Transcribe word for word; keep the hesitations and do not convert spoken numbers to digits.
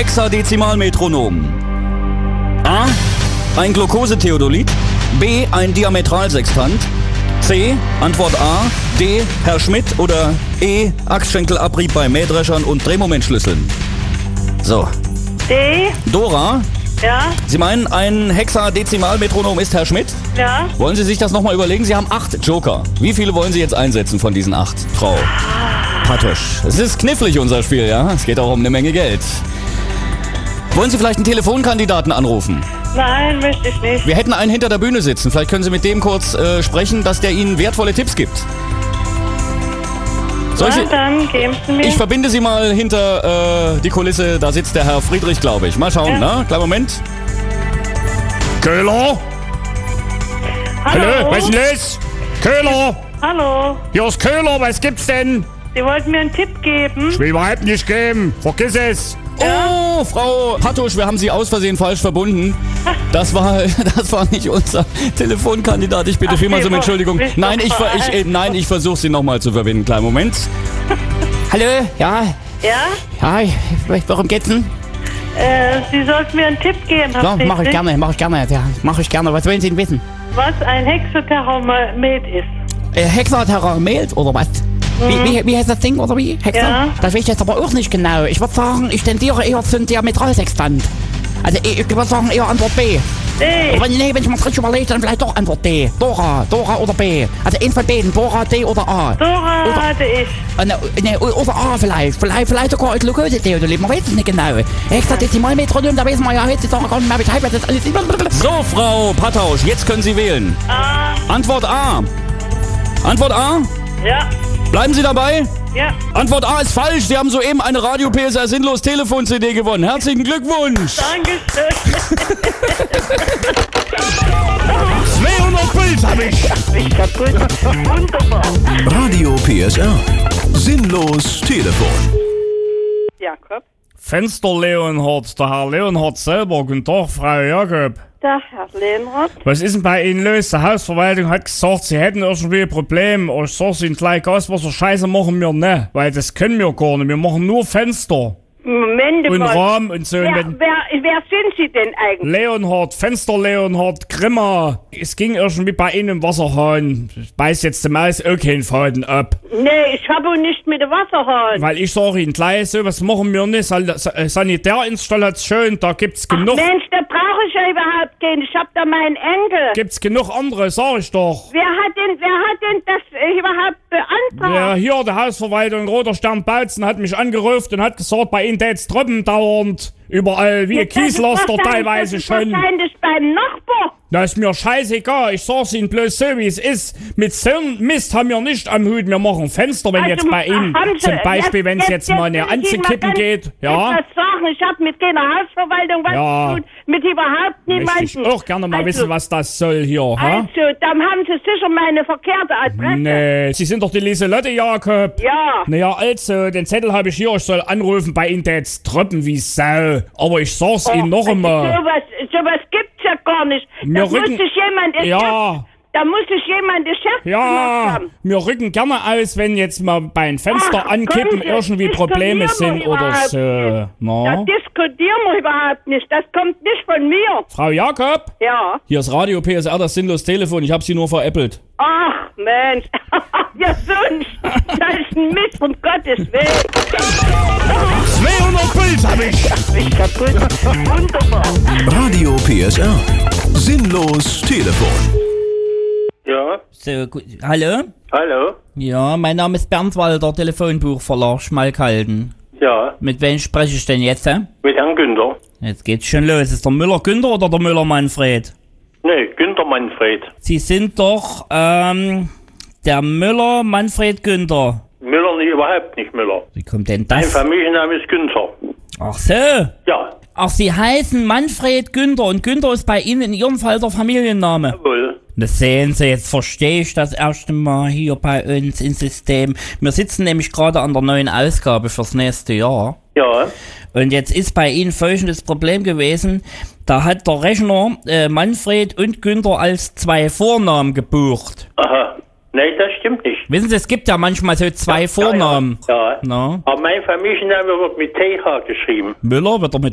Hexadezimalmetronom? A. Ein Glucose-Theodolit. B. Ein Diametralsextant. C. Antwort A. D. Herr Schmidt. Oder E. Achsschenkelabrieb bei Mähdreschern und Drehmomentschlüsseln. So. D. Dora? Ja. Sie meinen, ein Hexadezimalmetronom ist Herr Schmidt? Ja. Wollen Sie sich das nochmal überlegen? Sie haben acht Joker. Wie viele wollen Sie jetzt einsetzen von diesen acht, Frau Patosch? Es ist knifflig, unser Spiel, ja? Es geht auch um eine Menge Geld. Wollen Sie vielleicht einen Telefonkandidaten anrufen? Nein, möchte ich nicht. Wir hätten einen hinter der Bühne sitzen. Vielleicht können Sie mit dem kurz äh, sprechen, dass der Ihnen wertvolle Tipps gibt. Solche, Na, dann geben Sie mir. ich verbinde Sie mal hinter äh, die Kulisse. Da sitzt der Herr Friedrich, glaube ich. Mal schauen, Ja. ne? Kleinen Moment. Köhler? Hallo. Hallo, was ist denn los? Köhler? Hallo. Hier ist Köhler, was gibt's denn? Sie wollten mir einen Tipp geben. Ich will überhaupt nicht geben. Vergiss es. Oh, Frau Patosch, wir haben Sie aus Versehen falsch verbunden. Das war, das war nicht unser Telefonkandidat. Ich bitte Ach, vielmals um nee, Entschuldigung. bist Nein, doch ich, ver- ich, äh, nein, ich versuche Sie nochmal zu verbinden. Kleinen Moment. Hallo, ja, Ja? ja, worum geht's denn? Äh, Sie sollten mir einen Tipp geben. Herr Ja, mache ich Friedrich, gerne, mache ich gerne, ja, mache ich gerne. Was wollen Sie denn wissen? Was ein Hexaterromet ist. Äh, Hexaterromet oder was? Wie, wie, wie heißt das Ding oder wie? Hexa? Ja. Das weiß ich jetzt aber auch nicht genau. Ich würde sagen, ich tendiere eher zum Diametralsextant. Also ich, ich würde sagen eher Antwort B. D. Aber nee, wenn ich mal richtig überlege, dann vielleicht doch Antwort D. Dora, Dora oder B. Also eins von beiden, Dora, D oder A. Dora Oder- hatte ich. Äh, ne, ne, oder A vielleicht. Vielleicht, vielleicht sogar ein Glucose-Theodolit, man weiß es nicht genau. Hexadezimalmetronom, da wissen wir ja heutzutage gar nicht mehr Bescheid, was das alles ist. So, Frau Patosch, jetzt können Sie wählen. Ah, Antwort A. Antwort A? ja. Bleiben Sie dabei? Ja. Antwort A ist falsch. Sie haben soeben eine Radio P S R Sinnlos Telefon-C D gewonnen. Herzlichen Glückwunsch. Dankeschön. zweihundert Bild habe ich. Ich kaputt. Wunderbar. Radio P S R. Sinnlos Telefon. Jakob. Fenster Leonhard, der Herr Leonhard selber. Guten Tag, Frau Jakob. Da, Herr Lehnrad. Was ist denn bei Ihnen los? Die Hausverwaltung hat gesagt, Sie hätten irgendwie ein Problem. Ich sag Ihnen gleich, Gaswasser Scheiße machen wir nicht, weil das können wir gar nicht. Wir machen nur Fenster Moment und mal. Rahmen und so. Und Wer, wenn wer, wer sind Sie denn eigentlich? Leonhard, Fenster Leonhard, Grimmer. Es ging irgendwie bei Ihnen im Wasserhahn. Ich beiß jetzt dem Eis auch keinen Faden ab. Nee, ich habe nicht mit dem Wasserhahn. Weil ich sage Ihnen gleich, so was machen wir nicht. San- Sa- Sanitärinstallation, da gibt's genug. Mensch, da brauche ich ja überhaupt keinen. Ich hab da meinen Enkel. Gibt's genug andere, sag ich doch. Wer hat denn, wer hat denn das äh, überhaupt beantragt? Ja, hier, der Hausverwaltung Roter Stern Bautzen hat mich angerufen und hat gesagt, bei Ihnen tät's Tröppen dauernd. Überall wie ein Das ist Kieslaster wahrscheinlich- teilweise das ist schon. wahrscheinlich beim Nachbar. Das ist mir scheißegal, ich sag's Ihnen bloß so, wie es ist. Mit so einem Mist haben wir nicht am Hut. Wir machen Fenster, wenn Also, jetzt bei Ihnen, haben Sie- zum Beispiel, wenn es jetzt mal will eine ich Ihnen anzukippen mal geht. ganz Ja, etwas sagen. Ich habe mit keiner Hausverwaltung was Ja. zu tun, mit überhaupt möchte ich niemandem. auch gerne mal also, wissen, was das soll hier. Ha? Also, dann haben Sie sicher meine verkehrte Adresse. Nee, Sie sind doch die Lieselotte Jakob. Ja. Naja, also, den Zettel habe ich hier, ich soll anrufen, bei Ihnen tät's Tröppen wie Sau. Aber ich sag's Ihnen noch Also, einmal. sowas, sowas gibt's ja gar nicht. Wir Da muss rücken- sich jemand das Ja. Chef, da muss sich jemand das Chef gemacht Ja, haben. wir rücken gerne aus, wenn jetzt mal beim Fenster Ach, ankippen kommen Sie, irgendwie Probleme diskutieren sind wir oder überhaupt so. nicht. Na? Das diskutieren wir überhaupt nicht. Das kommt nicht von mir. Frau Jakob, Ja. Hier ist Radio P S R, das Sinnlos Telefon. Ich habe Sie nur veräppelt. Ach, Mensch. Ja, so ein, das ist ein Mist, um Gottes Willen. zweihundert Bild habe ich. Ich kaputt. Wunderbar. Radio P S R. Sinnlos Telefon. Ja, So, gut. Hallo? hallo. Ja, mein Name ist Bernd Walter, Telefonbuchverlag Schmalkalden. Ja, Mit wem spreche ich denn jetzt, hä? mit Herrn Günther. Jetzt geht's schon los. Ist der Müller Günther oder der Müller Manfred? Nee, Günther Manfred. Sie sind doch, ähm, der Müller Manfred Günther. Müller nicht, überhaupt nicht Müller. Wie kommt denn Mein das? Familienname ist Günther. Ach so. Ja, Ach, Sie heißen Manfred Günther und Günther ist bei Ihnen in Ihrem Fall der Familienname. jawohl. Das sehen Sie, jetzt verstehe ich das erste Mal hier bei uns im System. Wir sitzen nämlich gerade an der neuen Ausgabe fürs nächste Jahr. Ja, Und jetzt ist bei Ihnen folgendes Problem gewesen. Da hat der Rechner äh, Manfred und Günther als zwei Vornamen gebucht. aha. Nee, das stimmt nicht. Wissen Sie, es gibt ja manchmal so zwei Vornamen. Ja, ja. Na? Aber mein Familienname wird mit T H geschrieben. Müller wird er mit